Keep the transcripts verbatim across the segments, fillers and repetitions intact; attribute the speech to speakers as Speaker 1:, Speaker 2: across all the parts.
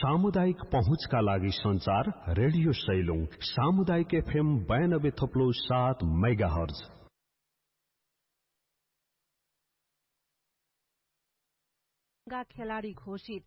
Speaker 1: सामुदायिक पहुँचका लागि संचार रेडियो सैलुङ सामुदायिक एफएम बयानब्बे थप्लो सात मेगाहर्ज।
Speaker 2: खेलाडी घोषित।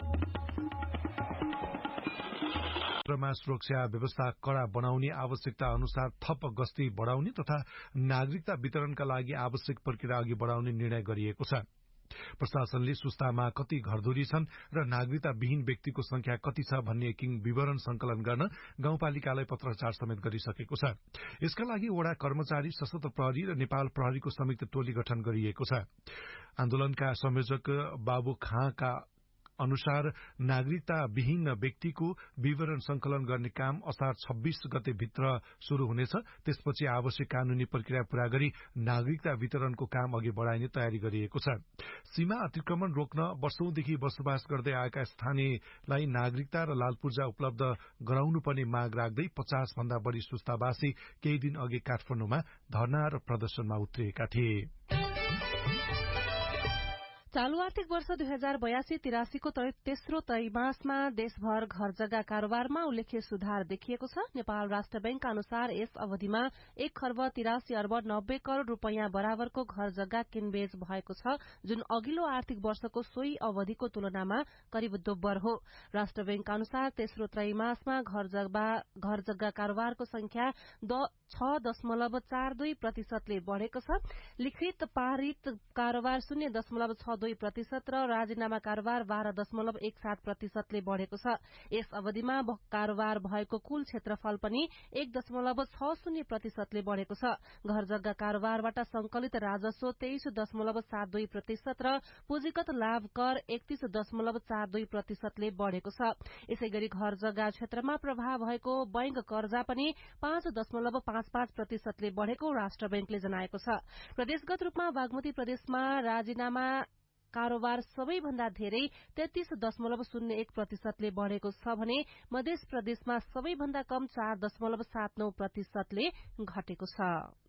Speaker 3: क्षेत्रमा सुरक्षा व्यवस्था कड़ा बनाउने आवश्यकता अनुसार थप गस्ती बढ़ाउने तथा नागरिकता वितरणका लागि आवश्यक प्रक्रिया अघि बढ़ाउने निर्णय गरिएको छ। प्रशासनले सुस्तामा कति घरधुरी छन् र नागरिकता विहीन व्यक्तिको संख्या कति छ भन्ने विवरण संकलन गर्न गाउँपालिकालाई पत्राचार समेत गरिसकेको छ। यसका लागि वडा कर्मचारी, सशस्त्र प्रहरी र नेपाल प्रहरीको संयुक्त टोली गठन गरिएको छ। आन्दोलनका संयोजक बाबु खाँका अनुसार नागरिकता विहीन व्यक्तिको विवरण संकलन गर्ने काम असार छब्बीस गते भित्र शुरू हुनेछ। त्यसपछि आवश्यक कानूनी प्रक्रिया पूरा गरी नागरिकता वितरणको काम अघि बढ़ाइने तयारी गरिएको छ। सीमा अतिक्रमण रोक्न वर्षौंदेखि बसोबास गर्दै आएका स्थानीयलाई नागरिकता र लालपूर्जा उपलब्ध गराउनुपर्ने माग राख्दै पचास भन्दा बढ़ी सुस्तावासी केही दिन अघि काठमाडौँमा धरना र प्रदर्शनमा उत्रिएका थिए।
Speaker 2: चालू आर्थिक वर्ष दुई हजार बयासी तिरासीको तेस्रो त्रैमासमा देशभर घर जग्गा कारोबारमा उल्लेख्य सुधार देखिएको छ। नेपाल राष्ट्र बैंकका अनुसार यस अवधिमा एक खर्ब तिरासी अर्ब नब्बे करोड़ रूपियाँ बराबरको घर जग्गा किनबेच भएको छ, जुन अघिल्लो आर्थिक वर्षको सोही अवधिको तुलनामा करिब दोब्बर हो। राष्ट्र बैंकका अनुसार तेस्रो त्रैमासमा घर जग्गा कारोबारको संख्या छ दशमलव चार दुई प्रतिशतले बढ़ेको छ। लिखित पारित कारोबार शून्य दशमलव छ दुई प्रतिशत र राजीनामा कारोबार बाह्र दशमलव एक सात प्रतिशतले बढ़ेको छ। यस अवधिमा कारोबार भएको कुल क्षेत्रफल पनि एक दशमलव छ शून्य प्रतिशतले बढ़ेको छ। घर जग्गा कारोबारबाट संकलित राजस्व तेइस दशमलव सात दुई प्रतिशत र पुँजीगत लाभ कर एकतीस दशमलव चार दुई प्रतिशतले बढ़ेको छ। यसै गरी घर जग्गा क्षेत्रमा प्रभाव भएको बैंक कर्जा पनि पाँच दशमलव पाँच पाँच प्रतिशतले बढ़ेको राष्ट्र बैंकले जनाएको छ। प्रदेशगत रूपमा बागमती प्रदेशमा राजीनामा कारोबार सबैभन्दा धेरै तेत्तीस दशमलव शून्य एक प्रतिशतले बढ़ेको छ भने मध्य प्रदेशमा सबैभन्दा कम चार दशमलव सात नौ प्रतिशतले घटेको छ।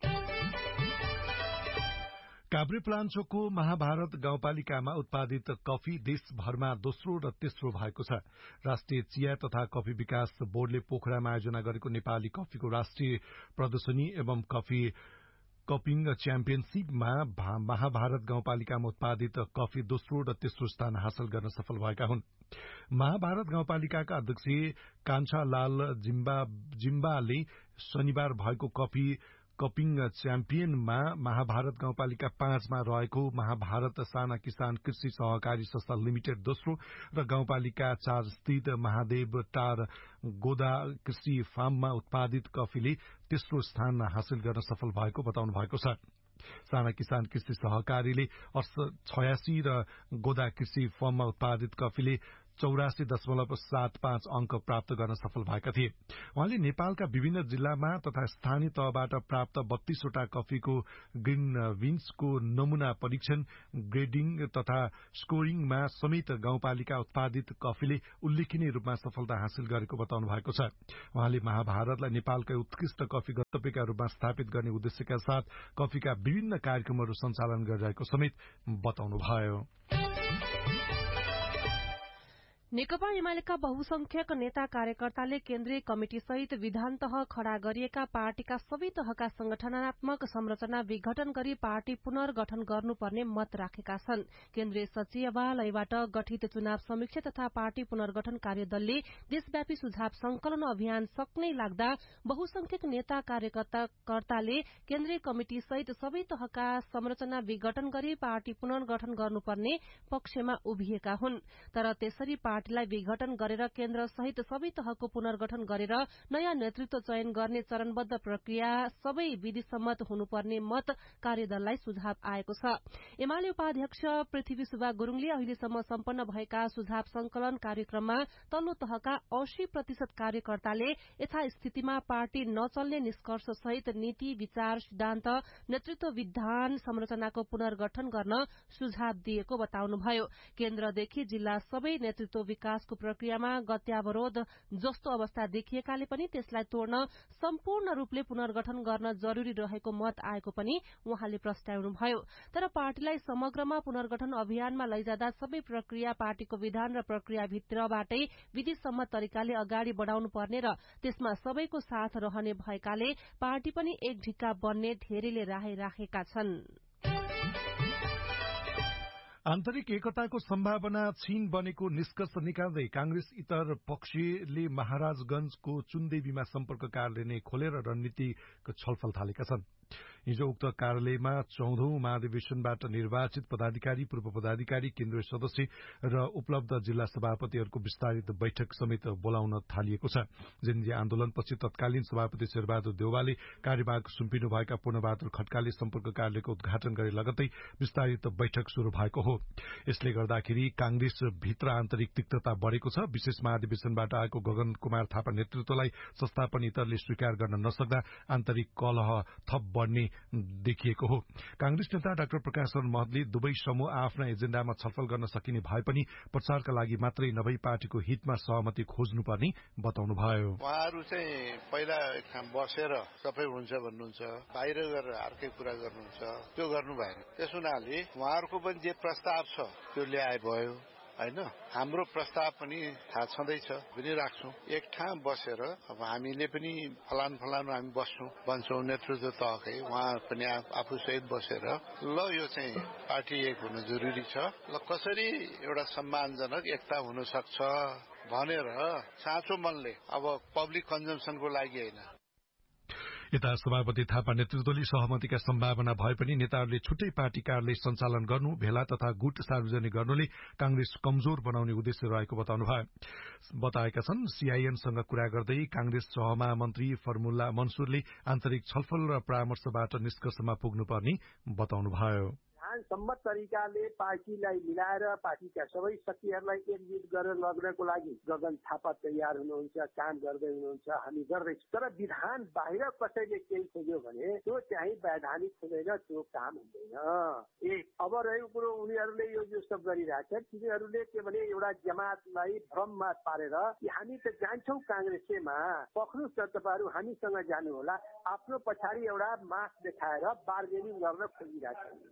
Speaker 3: काभ्रेपलाञ्चोकको महाभारत गाउँपालिकामा उत्पादित कफी देशभरमा दोस्रो र तेस्रो भएको छ। राष्ट्रिय चिया तथा कफी विकास बोर्डले पोखरामा आयोजना गरेको नेपाली कफीको राष्ट्रिय प्रदर्शनी एवं कफी कपिङ च्याम्पियनशीपमा महाभारत गाउँपालिकामा उत्पादित कफी दोस्रो र तेस्रो स्थान हासिल गर्न सफल भएका हुन्। महाभारत गाउँपालिकाका अध्यक्ष कान्छालाल जिम्बा जिम्बाले शनिबार भएको कफी कपिङ च्याम्पियनमा महाभारत गाउँपालिका पाँचमा रहेको महाभारत साना किसान कृषि सहकारी संस्था लिमिटेड दोस्रो र गाउँपालिका चार स्थित महादेव टार गोदा कृषि फार्ममा उत्पादित कफीले तेस्रो स्थान हासिल गर्न सफल भएको बताउनु भएको छ। साना किसान कृषि सहकारीले छयासी र गोदा कृषि फर्ममा उत्पादित कफीले चौरासी दशमलव सात पाँच अंक प्राप्त गर्न सफल भएका थिए। उहाँले नेपालका विभिन्न जिल्लामा तथा स्थानीय तहबाट प्राप्त बत्तीसवटा कफीको ग्रीन विन्सको नमूना परीक्षण, ग्रेडिङ तथा स्कोरिङमा समेत गाउँपालिका उत्पादित कफीले उल्लेखनीय रूपमा सफलता हासिल गरेको बताउनु भएको छ। उहाँले महाभारतलाई नेपालकै उत्कृष्ट कफी गन्तव्यका रूपमा स्थापित गर्ने उद्देश्यका साथ कफीका विभिन्न कार्यक्रमहरू सञ्चालन गरिरहेको समेत बताउनुभयो।
Speaker 2: नेकपा एमालेका बहुसंख्यक नेता कार्यकर्ताले केन्द्रीय कमिटी सहित विधान तह खड़ा गरिएका पार्टीका सबै तहका संगठनात्मक संरचना विघटन गरी पार्टी पुनर्गठन गर्नुपर्ने मत राखेका छन्। केन्द्रीय सचिवालयबाट गठित चुनाव समीक्षा तथा पार्टी पुनर्गठन कार्यदलले देशव्यापी सुझाव संकलन अभियान सक्नै लाग्दा बहुसंख्यक नेता कार्यकर्ताले केन्द्रीय कमिटी सहित सबै तहका संरचना विघटन गरी पार्टी पुनर्गठन गर्नुपर्ने पक्षमा उभिएका हुन्। तर त्यसरी पार्टीलाई विघटन गरेर केन्द्र सहित सबै तहको पुनर्गठन गरेर नयाँ नेतृत्व चयन गर्ने चरणबद्ध प्रक्रिया सबै विधिसम्मत हुनुपर्ने मत कार्यदललाई सुझाव आएको छ। एमाले उपाध्यक्ष पृथ्वी सुब्बा गुरूङले अहिलेसम्म सम्पन्न भएका सुझाव संकलन कार्यक्रममा तल्लो तहका अस्सी प्रतिशत कार्यकर्ताले यथास्थितिमा पार्टी नचल्ने निष्कर्ष सहित नीति, विचार, सिद्धान्त, नेतृत्व विधान संरचनाको पुनर्गठन गर्न सुझाव दिएको बताउनुभयो। केन्द्रदेखि जिल्ला सबै नेतृत्व विकासको प्रक्रियामा गत्यावरोध जस्तो अवस्था देखिएकाले पनि त्यसलाई तोड्न सम्पूर्ण रूपले पुनर्गठन गर्न जरूरी रहेको मत आएको पनि उहाँले प्रस्ताउनुभयो। तर पार्टीलाई समग्रमा पुनर्गठन अभियानमा लैजाँदा सबै प्रक्रिया पार्टीको विधान र प्रक्रियाभित्रबाटै विधिसम्मत तरिकाले अगाडि बढ़ाउनु पर्ने र त्यसमा सबैको साथ रहने भएकाले पार्टी पनि एक ढिक्का बन्ने धेरैले राहे राखेका छन्।
Speaker 3: आन्तरिक एकताको सम्भावना क्षीण बनेको निष्कर्ष निकाल्दै कांग्रेस इतर पक्षले महाराजगंजको चुनदेवीमा सम्पर्क कार्यालय नै खोलेर रणनीतिको छलफल थालेका छन्। हिजो उक्त कार्यालयमा चौधौं महाधिवेशनबाट निर्वाचित पदाधिकारी, पूर्व पदाधिकारी, केन्द्रीय सदस्य र उपलब्ध जिल्ला सभापतिहरूको विस्तारित बैठक समेत बोलाउन थालिएको छ। जेनजी आन्दोलनपछि तत्कालीन सभापति शेरबहादुर देउवाले कार्यभाग सुम्पिनुभएका पूर्णबहादुर खड्काले सम्पर्क कार्यालयको उद्घाटन गरे लगत्तै विस्तारित बैठक शुरू भएको हो। यसले गर्दाखेरि कांग्रेस भित्र आन्तरिक तिक्तता बढ़ेको छ। विशेष महाधिवेशनबाट आएको गगन कुमार थापा नेतृत्वलाई संस्थापन इतरले स्वीकार गर्न नसक्दा आन्तरिक कलह थप बढ़ने देखिएको हो। कांग्रेस नेता डाक्टर प्रकाश शरण महतले दुवै समूह आफ्ना एजेण्डामा छलफल गर्न सकिने भए पनि प्रचारका लागि मात्रै नभई पार्टीको हितमा सहमति खोज्नुपर्ने बताउनुभयो।
Speaker 4: उहाँहरू चाहिँ पहिला एक ठाउँ बसेर सबै हुन्छ भन्नुहुन्छ, बाहिर गएर अर्कै कुरा गर्नुहुन्छ, त्यो गर्नु भएन। त्यस हुनाले उहाँहरूको पनि जे प्रस्ताव छ त्यो ल्याए भयो हैन। हाम्रो प्रस्ताव पनि थाहा छँदैछ पनि राख्छौं। एक ठाउँ बसेर अब हामीले पनि फलान फलान हामी बस्छौं भन्छौं नेतृत्व तहकै, उहाँ पनि आफू सहित बसेर ल यो चाहिँ पार्टी एक हुन जरुरी छ, ल कसरी एउटा सम्मानजनक एकता हुन सक्छ भनेर साँचो मनले, अब पब्लिक कन्जम्सनको लागि हैन।
Speaker 3: यता सभापति थापा नेतृत्वले सहमतिका सम्भावना भए पनि नेताहरूले छुट्टै पार्टी कार्यालय सञ्चालन गर्नु, भेला तथा गुट सार्वजनिक गर्नुले कांग्रेस कमजोर बनाउने उद्देश्य रहेको बताउनु भयो। बताएका छन्। सीआईएनसँग कुरा गर्दै कांग्रेस सहमहामन्त्री फर्मुल्ला मनसुरले आन्तरिक छलफल र परामर्शबाट निष्कर्षमा पुग्नुपर्ने बताउनुभयो।
Speaker 5: सम्मत तरिकाले पार्टीलाई मिलाएर पार्टीका सबै शक्तिहरूलाई एकजुट गरेर लग्नको लागि गगन थापा तयार हुनुहुन्छ, काम गर्दै हुनुहुन्छ, हामी गर्दैछौँ। तर विधान बाहिर कसैले केही खोज्यो भने त्यो चाहिँ वैधानिक हुँदैन, त्यो काम हुँदैन। ए अब रहेको कुरो उनीहरूले यो जो सब गरिरहेछन्, तिनीहरूले के भने एउटा जमातलाई भ्रममा पारेर हामी त जान्छौँ कांग्रेसमा, पक्नुस् न तपाईँहरू हामीसँग जानु होला, आफ्नो पछाडि एउटा मास देखाएर बार्गेनिङ गर्न खोजिरहेछन्।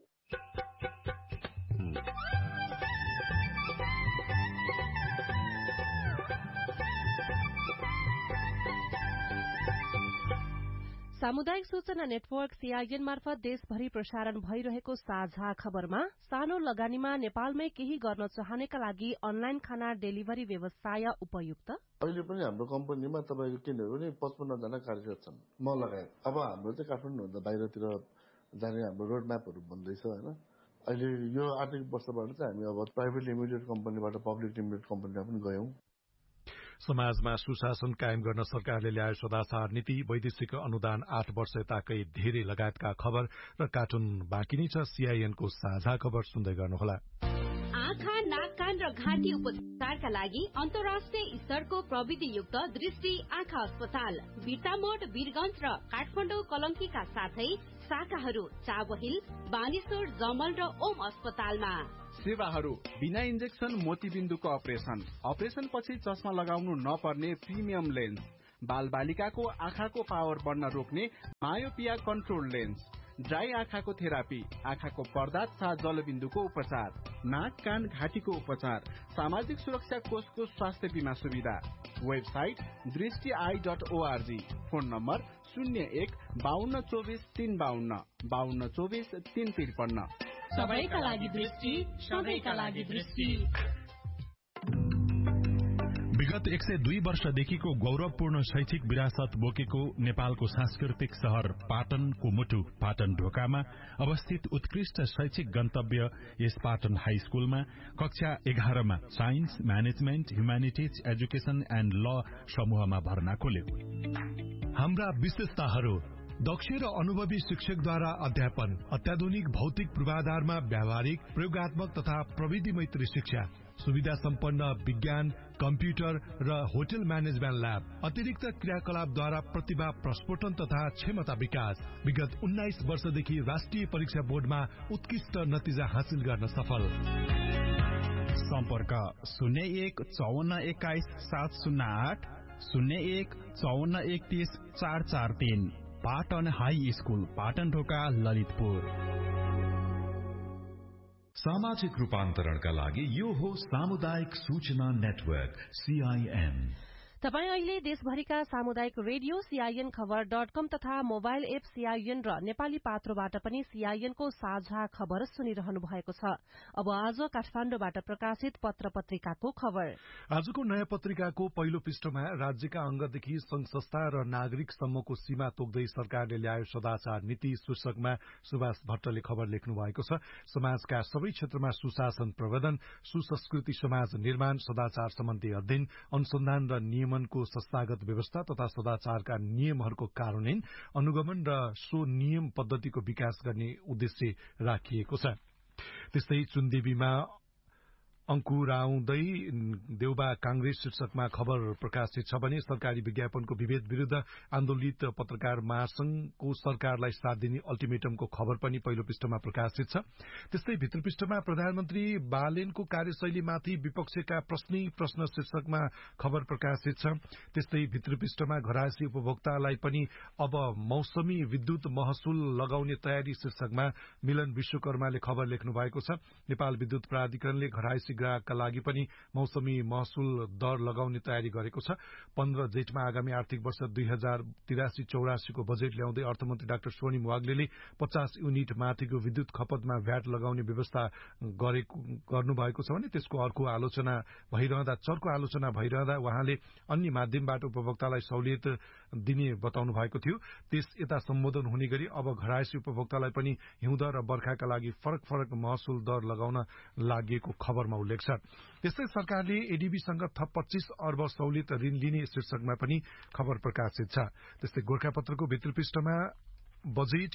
Speaker 2: सामुदायिक सूचना नेटवर्क सीआईएन मार्फत देशभरि प्रसारण भइरहेको साझा खबरमा सानो लगानीमा नेपालमै केही गर्न चाहनेका लागि अनलाइन खाना डेलिभरी व्यवसाय उपयुक्त।
Speaker 6: अहिले पनि हाम्रो कम्पनीमा तपाईको किनभने पनि पचपन्न जना कार्यरत छन्, म लगायत। अब हाम्रो चाहिँ काठमाडौँ भन्दा बाहिरतिर जाने हाम्रो रोड म्यापहरू बन्दैछ हैन। अहिले यो आर्थिक वर्षबाट चाहिँ हामी अब प्राइभेट लिमिटेड कम्पनीबाट पब्लिक लिमिटेड कम्पनीमा पनि गयौं।
Speaker 3: समाजमा सुशासन कायम गर्न सरकारले ल्याए सदाचार नीति, वैदेशिक अनुदान आठ वर्ष यताकै धेरै लगायतका खबर र कार्टुन बाँकी नै छ। सीआईएनको साझा खबर सुन्दै गर्नुहोला।
Speaker 7: आँखा, नाक, कान र घाँटी उपचारका लागि अन्तर्राष्ट्रिय स्तरको प्रविधियुक्त दृष्टि आँखा अस्पताल बिर्तामोड, वीरगञ्ज र काठमाडौँ कलंकीका साथै शाखाहरू चाबहिल, बानेश्वर, जमल र ओम अस्पतालमा।
Speaker 8: सेवाहरू बिना इन्जेक्सन मोतीबिन्दुको अपरेसन, अपरेसन पछि चस्मा लगाउनु नपर्ने प्रिमियम लेन्स, बाल बालिकाको आँखाको पावर बढ्न रोक्ने मायोपिया कन्ट्रोल लेन्स, ड्राई आँखाको थेरापी, आँखाको पर्दा तथा जलबिन्दुको उपचार, नाक, कान, घाँटीको उपचार, सामाजिक सुरक्षा कोषको स्वास्थ्य बीमा सुविधा। वेबसाइट दृष्टि I dot ORG. Phone number शून्य एक बाहन्न चौबिस तीन बाहन्न बाहन्न चौबिस तीन त्रिपन्न।
Speaker 7: सबैका लागि दृष्टि, सबैका लागि दृष्टि।
Speaker 9: विगत एक सय दुई वर्षदेखिको गौरवपूर्ण शैक्षिक विरासत बोकेको नेपालको सांस्कृतिक शहर पाटनको मुटु पाटन ढोकामा अवस्थित उत्कृष्ट शैक्षिक गन्तव्य यस पाटन हाई स्कूलमा कक्षा एघारमा science, management, humanities, education and ल समूहमा भर्ना खोल्यो।
Speaker 3: हाम्रा विशेषताहरू: दक्ष र अनुभवी शिक्षकद्वारा अध्यापन, अत्याधुनिक भौतिक पूर्वाधारमा व्यावहारिक, प्रयोगात्मक तथा प्रविधि मैत्री शिक्षा, सुविधा सम्पन्न विज्ञान, कम्प्युटर र होटल म्यानेजमेन्ट ल्याब, अतिरिक्त क्रियाकलापद्वारा प्रतिभा प्रस्फोटन तथा क्षमता विकास। विगत उन्नाइस वर्षदेखि राष्ट्रिय परीक्षा बोर्डमा उत्कृष्ट नतिजा हासिल गर्न सफल।
Speaker 9: सम्पर्क शून्य एक चौवन्न एक्काइस सात शून्य आठ शून्य एक चौवन्न एकतीस चार चार तीन। पाटन हाई स्कूल पाटन ढोका ललितपुर।
Speaker 10: सामाजिक रूपान्तरणका लागि यो हो सामुदायिक सूचना नेटवर्क सीआईएन।
Speaker 2: तपाईँ अहिले देशभरिका सामुदायिक रेडियो सीआईएन खबर डट कम तथा मोबाइल एप सीआईएन र नेपाली पात्रोबाट पनि सीआईएनको साझा खबर सुनिरहनु भएको छ। अब आज काठमाडौँबाट प्रकाशित पत्र पत्रिकाको खबर।
Speaker 3: आजको नयाँ पत्रिकाको पहिलो पृष्ठमा राज्यका अंगदेखि संघ संस्था र नागरिकसम्मको सीमा तोक्दै सरकारले ल्यायो सदाचार नीति शीर्षकमा सुभाष भट्टले खबर लेख्नु भएको छ। समाजका सबै क्षेत्रमा सुशासन प्रवर्धन, सुसंस्कृति समाज निर्माण, सदाचार सम्बन्धी अध्ययन, अनुसन्धान र नियम को संस्थागत व्यवस्था तथा सदाचारका नियमहरूको कार्यान्वयन, अनुगमन र सो नियम पद्धतिको विकास गर्ने उद्देश्य राखिएको छ। त्यस्तै चुनदेवीमा अंकुराउँदै देउबा कांग्रेस शीर्षकमा खबर प्रकाशित छ भने सरकारी विज्ञापनको विभेद विरूद्ध आन्दोलित पत्रकार महासंघको सरकारलाई साथ दिने अल्टिमेटमको खबर पनि पहिलो पृष्ठमा प्रकाशित छ। त्यस्तै भित्र पृष्ठमा प्रधानमन्त्री बालेनको कार्यशैलीमाथि विपक्षका प्रश्नै प्रश्न शीर्षकमा खबर प्रकाशित छ। त्यस्तै भित्र पृष्ठमा घरायसी उपभोक्तालाई पनि अब मौसमी विद्युत महसुल लगाउने तयारी शीर्षकमा मिलन विश्वकर्माले खबर लेख्नु भएको छ। नेपाल विद्युत प्राधिकरणले घरायसी ग्राहकका लागि पनि मौसमी महसुल दर लगाउने तयारी गरेको छ। पन्ध्र जेठमा आगामी आर्थिक वर्ष दुई हजार तिरासी चौरासीको बजेट ल्याउँदै अर्थमन्त्री डाक्टर स्वर्णिम वाग्लेले पचास युनिट माथिको विद्युत खपतमा भ्याट लगाउने व्यवस्था गर्नुभएको छ भने त्यसको अर्को आलोचना भइरहँदा चर्को आलोचना भइरहँदा उहाँले अन्य माध्यमबाट उपभोक्तालाई सहुलियत दिने बताउनु भएको थियो। त्यस यता सम्बोधन हुने गरी अब घरायसी उपभोक्तालाई पनि हिउँद र बर्खाका लागि फरक फरक महसुल दर लगाउन लागि खबरमा उल्लेख छ। त्यस्तै सरकारले एडीबीसँग थप पच्चीस अर्ब सहुलियत ऋण लिने शीर्षकमा पनि खबर प्रकाशित छ। त्यस्तै गोरखापत्रको भित्र पृष्ठमा बजेट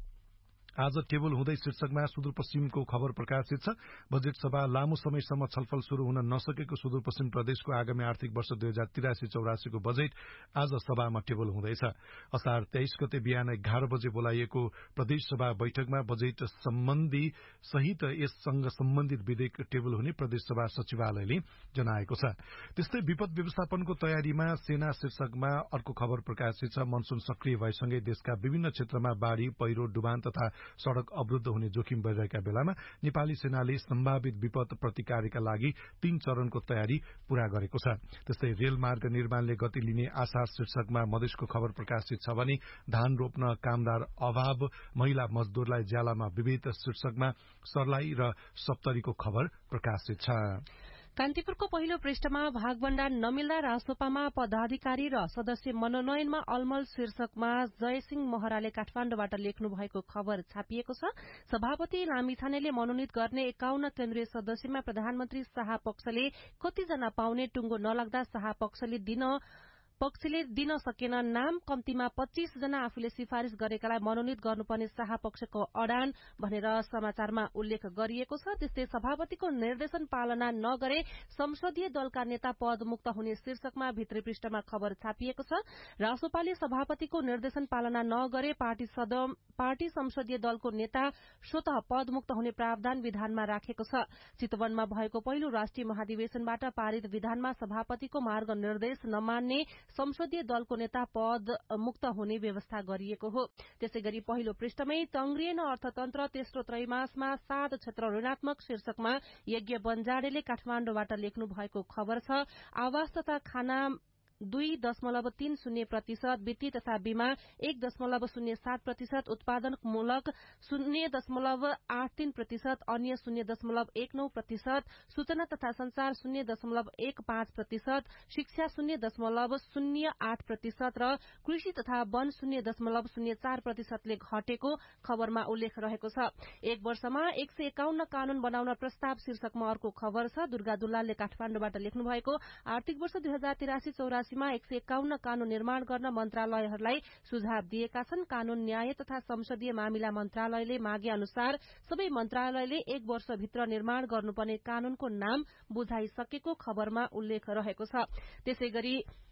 Speaker 3: आज टेबल हुँदै शीर्षकमा सुदूरपश्चिमको खबर प्रकाशित छ। बजेट सभा लामो समयसम्म छलफल शुरू हुन नसकेको सुदूरपश्चिम प्रदेशको आगामी आर्थिक वर्ष दुई हजार तिरासी चौरासीको बजेट आज सभामा टेबल हुँदैछ। असार तेइस गते बिहान एघार बजे बोलाइएको प्रदेश सभा बैठकमा बजेट सम्बन्धी सहित यससँग सम्बन्धित विधेयक टेबल हुने प्रदेश सभा सचिवालयले जनाएको छ। त्यस्तै विपद व्यवस्थापनको तयारीमा सेना शीर्षकमा अर्को खबर प्रकाशित छ। मनसून सक्रिय भएसँगै देशका विभिन्न क्षेत्रमा बाढ़ी, पहिरो, डुबान तथा सड़क अवरुद्ध हुने जोखिम बढ़िरहेका बेलामा नेपाली सेनाले सम्भावित विपद प्रतिकारका लागि तीन चरणको तयारी पूरा गरेको छ। त्यस्तै रेलमार्ग निर्माणले गति लिने आशा शीर्षकमा मधेसको खबर प्रकाशित छ भने धान रोप्न कामदार अभाव, महिला मजदूरलाई ज्यालामा विभेद शीर्षकमा सर्लाही र सप्तरीको खबर प्रकाशित छ।
Speaker 2: कान्तिपुरको पहिलो पृष्ठमा भागभण्डार नमिल्दा राजसभामा पदाधिकारी र सदस्य मनोनयनमा अलमल शीर्षकमा जयसिंह महराले काठमाण्डुबाट लेख्नु भएको खबर छापिएको छ। सभापति लामिछानेले मनोनित गर्ने एकाउन्न केन्द्रीय सदस्यमा प्रधानमन्त्री शाह पक्षले कतिजना पाउने टुंगो नलाग्दा शाह पक्षले दिन पक्षले दिन सकेन नाम, कम्तीमा पच्चीस जना आफूले सिफारिश गरेकालाई मनोनित गर्नुपर्ने शाह पक्षको अडान भनेर समाचारमा उल्लेख गरिएको छ। त्यस्तै सभापतिको निर्देशन पालना नगरे संसदीय दलका नेता पद मुक्त हुने शीर्षकमा भित्री पृष्ठमा खबर छापिएको छ। रासोपाले सभापतिको निर्देशन पालना नगरे पार्टी सदन पार्टी संसदीय दलको नेता स्वतः पद मुक्त हुने प्रावधान विधानमा राखेको छ। चितवनमा भएको पहिलो राष्ट्रिय महाधिवेशनबाट पारित विधानमा सभापतिको मार्ग निर्देश नमान्ने संसदीय दलको नेता पद मुक्त हुने व्यवस्था गरिएको हो। त्यसैगरी पहिलो पृष्ठमै तंग्रिएन अर्थतन्त्र तेस्रो त्रैमासमा सात क्षेत्र ऋणात्मक शीर्षकमा यज्ञ बन्जाडेले काठमाण्डुबाट लेख्नु भएको खबर छ। आवास तथा खाना दुई दशमलव तीन शून्य प्रतिशत, वित्तीय तथा बीमा एक दशमलव शून्य सात प्रतिशत, उत्पादनमूलक शून्य दशमलव आठ तीन प्रतिशत, अन्य शून्य दशमलव एक नौ प्रतिशत, सूचना तथा संचार शून्य दशमलव एक पाँच प्रतिशत, शिक्षा शून्य दशमलव शून्य आठ प्रतिशत र कृषि तथा वन शून्य दशमलव शून्य चार प्रतिशतले घटेको खबरमा उल्लेख रहेको छ। एक वर्षमा एक सय एकाउन्न कानून बनाउन प्रस्ताव शीर्षकमा अर्को खबर छ। दुर्गा दुल्लालले काठमाण्डुबाट लेख्नु भएको आर्थिक वर्ष दुई हजार तिरासी चौरासी मा एक सय एकाउन्न कानून निर्माण गर्न मन्त्रालयहरूलाई सुझाव दिएका छन्। कानून न्याय तथा संसदीय मामिला मन्त्रालयले मागे अनुसार सबै मन्त्रालयले एक वर्षभित्र निर्माण गर्नुपर्ने कानूनको नाम बुझाइसकेको खबरमा उल्लेख रहेको छ। त्यसैगरी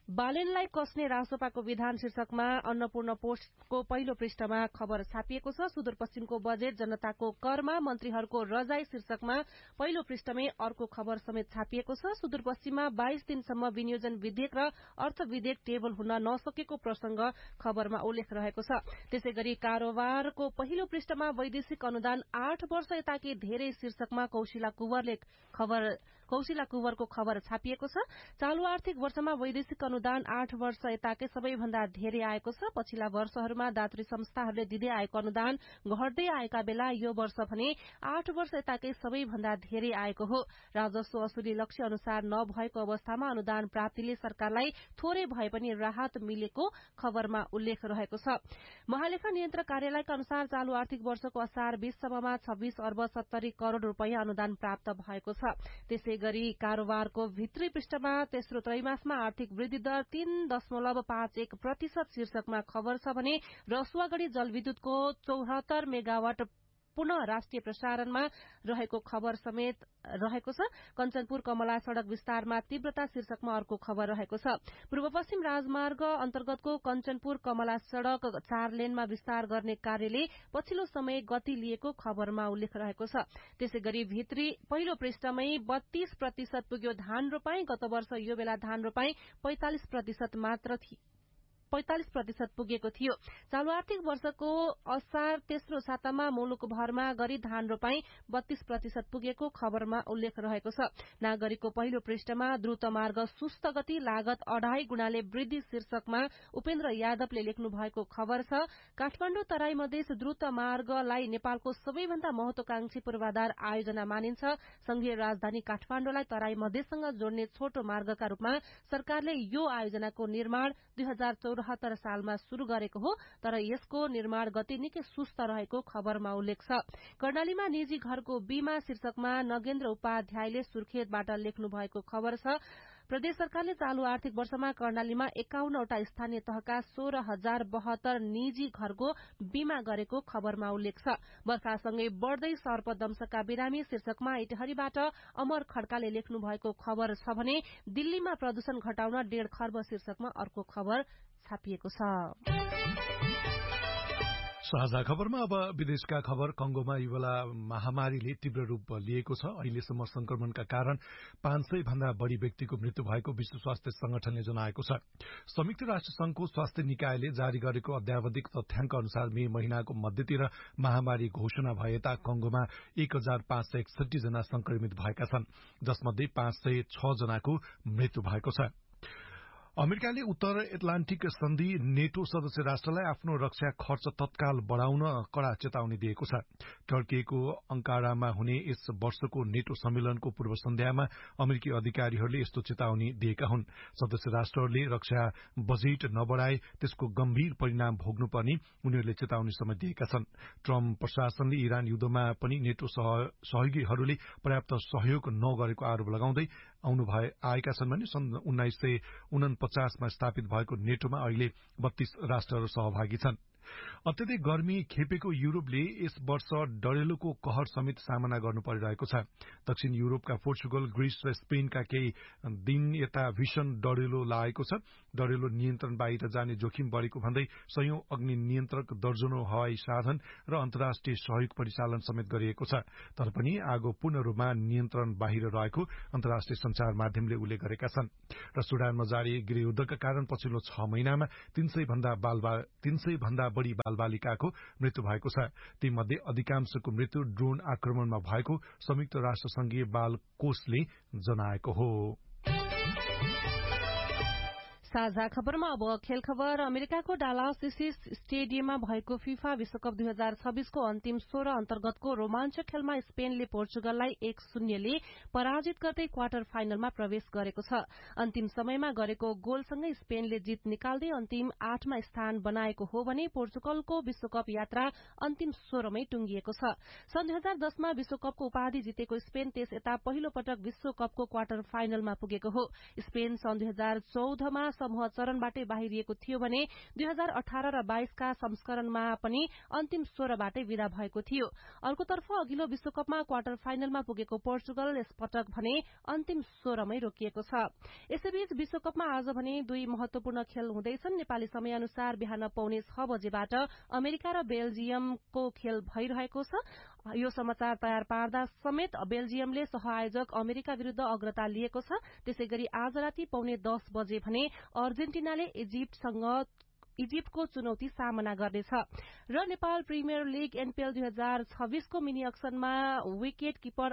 Speaker 2: बालेनलाई कस्ने रासोपाको विधान शीर्षकमा अन्नपूर्ण पोस्टको पहिलो पृष्ठमा खबर छापिएको छ। सुदूरपश्चिमको बजेट जनताको करमा मन्त्रीहरूको रजाई शीर्षकमा पहिलो पृष्ठमै अर्को खबर समेत छापिएको छ। सुदूरपश्चिममा बाइस दिनसम्म विनियोजन विधेयक र अर्थ विधेयक टेबल हुन नसकेको प्रसंग खबरमा उल्लेख रहेको छ। त्यसै गरी कारोबारको पहिलो पृष्ठमा वैदेशिक अनुदान आठ वर्ष यताकै धेरै शीर्षकमा कौशिला कुवरले खबर कौशिला कुवरको खबर छापिएको छ। चालू आर्थिक वर्षमा वैदेशिक अनुदान आठ वर्ष यताकै सबैभन्दा धेरै आएको छ। पछिल्ला वर्षहरूमा दात्री संस्थाहरूले दिँदै आएको अनुदान घट्दै आएका बेला यो वर्ष भने आठ वर्ष यताकै सबैभन्दा धेरै आएको हो। राजस्व असुली लक्ष्य अनुसार नभएको अवस्थामा अनुदान प्राप्तिले सरकारलाई थोरै भए पनि राहत मिलेको खबरमा उल्लेख रहेको छ। महालेखा नियन्त्रक कार्यालयका अनुसार चालू आर्थिक वर्षको असार बीससम्ममा छब्बीस अर्ब सत्तरी करोड़ रूपियाँ अनुदान प्राप्त भएको छ। त्यसै गरी कारोबारको भित्री पृष्ठमा तेस्रो त्रैमासमा आर्थिक वृद्धि दर तीन दशमलव पाँच एक प्रतिशत शीर्षकमा खबर छ भने रसुवागढ़ी जलविद्युतको चौहत्तर मेगावाट पुनः राष्ट्रिय प्रसारणमा रहेको खबर समेत रहेको छ। कञ्चनपुर कमला सड़क विस्तारमा तीव्रता शीर्षकमा अर्को खबर रहेको छ। पूर्व पश्चिम राजमार्ग अन्तर्गतको कञ्चनपुर कमला सड़क चार लेनमा विस्तार गर्ने कार्यले पछिल्लो समय गति लिएको खबरमा उल्लेख रहेको छ। त्यसै गरी भित्री पहिलो पृष्ठमै बत्तीस प्रतिशत पुग्यो धान रोपाई। गत वर्ष यो बेला धान रोपाई पैंतालिस प्रतिशत मात्र थियो पैंतालिस प्रतिशत पुगेको थियो। चालू आर्थिक वर्षको असार तेस्रो सातामा मुलुकभरमा गरी धान रोपाई बत्तीस प्रतिशत पुगेको खबरमा उल्लेख रहेको छ। नागरिकको पहिलो पृष्ठमा द्रुत मार्ग सुस्त गति लागत अढाई गुणाले वृद्धि शीर्षकमा उपेन्द्र यादवले लेख्नु भएको खबर छ। काठमाडौँ तराई मधेस द्रुत मार्गलाई नेपालको सबैभन्दा महत्वाकांक्षी पूर्वाधार आयोजना मानिन्छ। संघीय राजधानी काठमाडौँलाई तराई मधेससँग जोड्ने छोटो मार्गका रूपमा सरकारले यो आयोजनाको निर्माण दुई हजार चौरात्तर सालमा शुरू गरेको हो, तर यसको निर्माण गति निकै सुस्त रहेको खबरमा उल्लेख छ। कर्णालीमा निजी घरको बीमा शीर्षकमा नगेन्द्र उपाध्यायले सुर्खेतबाट लेख्नु भएको खबर छ। प्रदेश सरकारले चालू आर्थिक वर्षमा कर्णालीमा एकाउन्नवटा स्थानीय तहका सोह्र हजार बहत्तर निजी घरको बीमा गरेको खबरमा उल्लेख छ। वर्षासँगै बढ़दै सर्पदंशका बिरामी शीर्षकमा इटहरीबाट अमर खड्काले लेख्नु भएको खबर छ भने दिल्लीमा प्रदूषण घटाउन डेढ़ खर्ब शीर्षकमा अर्को खबर छापिएको छ।
Speaker 3: साझा खबरमा अब विदेशका खबर। कंगोमा इबोला महामारीले तीव्र रूप लिएको छ। अहिलेसम्म संक्रमणका कारण पाँच सय भन्दा बढ़ी व्यक्तिको मृत्यु भएको विश्व स्वास्थ्य संगठनले जनाएको छ। संयुक्त राष्ट्र संघको स्वास्थ्य निकायले जारी गरेको अध्यावधिक तथ्याङ्क अनुसार मे महिनाको मध्यतिर महामारी घोषणा भए यता कंगोमा एक हजार पाँच सय एकसठी जना संक्रमित भएका छन्, जसमध्ये पाँच सय छ जनाको मृत्यु भएको छ। अमेरिकाले उत्तर एटलान्टिक सन्धि नेटो सदस्य राष्ट्रलाई आफ्नो रक्षा खर्च तत्काल बढ़ाउन कड़ा चेतावनी दिएको छ। टर्कीको अंकारामा हुने यस वर्षको नेटो सम्मेलनको पूर्व सन्ध्यामा अमेरिकी अधिकारीहरूले यस्तो चेतावनी दिएका हुन्। सदस्य राष्ट्रहरूले रक्षा बजेट नबढ़ाए त्यसको गम्भीर परिणाम भोग्नुपर्ने उनीहरूले चेतावनी समेत दिएका छन्। ट्रम्प प्रशासनले इरान युद्धमा पनि नेटो सहयोगीहरूले पर्याप्त सहयोग नगरेको आरोप लगाउँदै आउनु भए आएका छन् भने सन् उन्नाइस सय उनपचासमा स्थापित भएको नेटोमा अहिले बत्तीस राष्ट्रहरू सहभागी छन्। अत्यधिक गर्मी खेपेको युरोपले यस वर्ष डढेलोको कहर समेत सामना गर्नु परिरहेको छ। दक्षिण युरोपका पोर्चुगल, ग्रीस र स्पेनका केही दिन यता भीषण डढेलो लागेको छ। डढेलो नियन्त्रण बाहिर जाने जोखिम बढ़ेको भन्दै सयौं अग्नि नियन्त्रक, दर्जनौं हवाई साधन र अन्तर्राष्ट्रिय सहयोग परिचालन समेत गरिएको छ। तर पनि आगो पूर्ण रूपमा नियन्त्रण बाहिर रहेको अन्तर्राष्ट्रिय संचार माध्यमले उल्लेख गरेका छन्। र सुडानमा जारी गृहयुद्धका कारण पछिल्लो छ महिनामा तीन सय भन्दा तीन सय भन्दा बढ़ी बालबालिकाको मृत्यु भएको छ। तीमध्ये अधिकांशको मृत्यु ड्रोन आक्रमणमा भएको संयुक्त राष्ट्र संघीय बाल कोषले जनाएको हो।
Speaker 2: साझा खबरमा अब खेल खबर। अमेरिकाको डालास स्टेडियममा भएको फिफा विश्वकप दुई हजार छब्बीसको अन्तिम सोह्र अन्तर्गतको रोमाञ्चक खेलमा स्पेनले पोर्चुगललाई एक शून्यले पराजित गर्दै क्वार्टर फाइनलमा प्रवेश गरेको छ। अन्तिम समयमा गरेको गोलसँगै स्पेनले जित निकाल्दै अन्तिम आठमा स्थान बनाएको हो भने पोर्चुगलको विश्वकप यात्रा अन्तिम सोह्रमै टुंगिएको छ। सन् दुई हजार दसमा विश्वकपको उपाधि जितेको स्पेन त्यस यता पहिलो पटक विश्वकपको क्वार्टर फाइनलमा पुगेको हो। स्पेन सन् दुई हजार चौधमा समूह चरणबाटै बाहिरिएको थियो भने दुई हजार अठार र बाइसका संस्करणमा पनि अन्तिम सोह्रबाटै विदा भएको थियो। अर्कोतर्फ अघिल्लो विश्वकपमा क्वार्टर फाइनलमा पुगेको पोर्चुगल यसपटक भने अन्तिम सोह्रमै रोकिएको छ। यसैबीच विश्वकपमा आज भने दुई महत्वपूर्ण खेल हुँदैछन्। नेपाली समय अनुसार बिहान पौने छ बजेबाट अमेरिका र बेल्जियमको खेल भइरहेको छ। यो समाचार तयार पार्दा समेत बेल्जियमले सहआयोजक अमेरिका विरूद्ध अग्रता लिएको छ। त्यसैगरी आज राति पौने दस बजे भने अर्जेन्टिनाले इजिप्टसँग इजिप्टको चुनौती सामना गर्नेछ। र नेपाल प्रिमियर लीग एनपीएल दुई हजार छब्बीसको मिनी अक्सनमा विकेट किपर